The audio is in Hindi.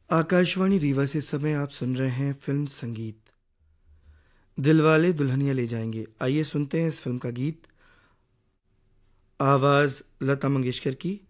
आकाशवाणी रीवा से समय आप सुन रहे हैं फिल्म संगीत। दिलवाले दुल्हनिया ले जाएंगे। आइए सुनते हैं इस फिल्म का गीत। आवाज लता मंगेशकर की,